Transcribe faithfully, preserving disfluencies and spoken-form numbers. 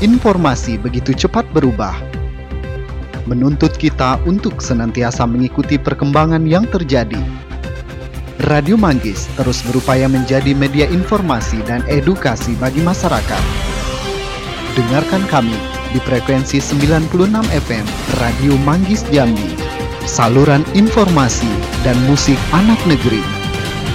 Informasi begitu cepat berubah, menuntut kita untuk senantiasa mengikuti perkembangan yang terjadi. Radio Manggis terus berupaya menjadi media informasi dan edukasi bagi masyarakat. Dengarkan kami di frekuensi sembilan puluh enam F M Radio Manggis Jambi, saluran informasi dan musik anak negeri.